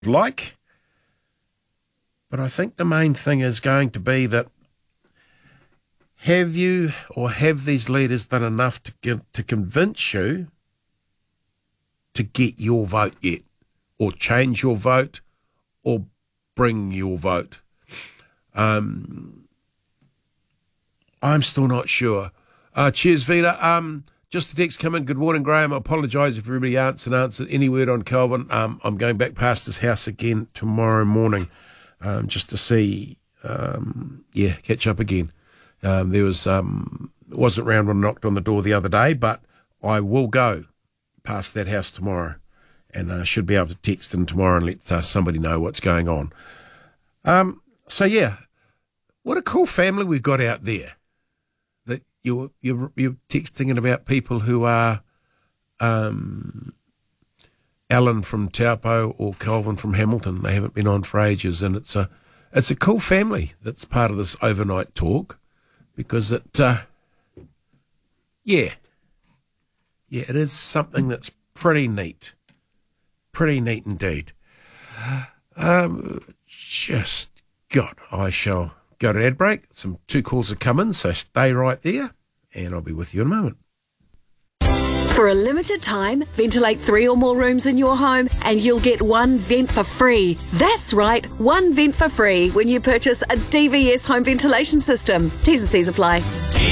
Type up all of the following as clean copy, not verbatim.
like. But I think the main thing is going to be that have these leaders done enough to convince you to get your vote yet, or change your vote, or bring your vote? I'm still not sure. Cheers, Vita. Just the text come in. Good morning, Graham. I apologise if everybody answered any word on Kelvin. I'm going back past this house again tomorrow morning, just to see, catch up again. There was, wasn't round when I knocked on the door the other day, but I will go past that house tomorrow, and I should be able to text in tomorrow and let somebody know what's going on. What a cool family we've got out there. That you're texting in about people who are Alan from Taupo or Kelvin from Hamilton. They haven't been on for ages, and it's a cool family that's part of this overnight talk, because it it is something that's pretty neat indeed. I shall go to ad break. Some 2 calls have come in, so stay right there, and I'll be with you in a moment. For a limited time, ventilate 3 or more rooms in your home and you'll get 1 vent for free. That's right, 1 vent for free when you purchase a DVS home ventilation system. T's and C's apply.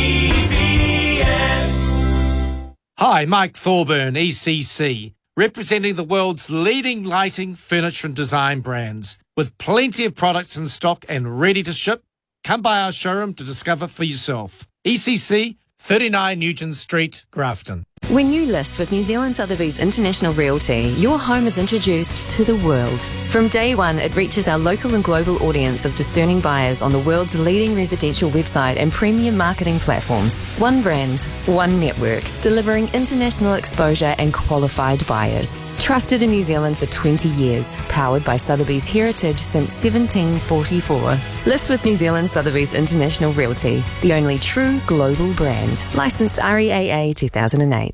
DVS. Hi, Mike Thorburn, ECC, representing the world's leading lighting, furniture and design brands. With plenty of products in stock and ready to ship, come by our showroom to discover for yourself. ECC, 39 Nugent Street, Grafton. When you list with New Zealand Sotheby's International Realty, your home is introduced to the world. From day one, it reaches our local and global audience of discerning buyers on the world's leading residential website and premium marketing platforms. One brand, one network, delivering international exposure and qualified buyers. Trusted in New Zealand for 20 years, powered by Sotheby's heritage since 1744. List with New Zealand Sotheby's International Realty, the only true global brand. Licensed REAA 2008.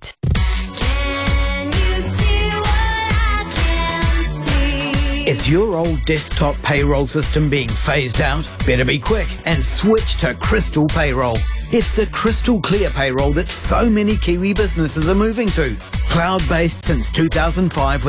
Is your old desktop payroll system being phased out? Better be quick and switch to Crystal Payroll. It's the crystal clear payroll that so many Kiwi businesses are moving to. Cloud-based since 2005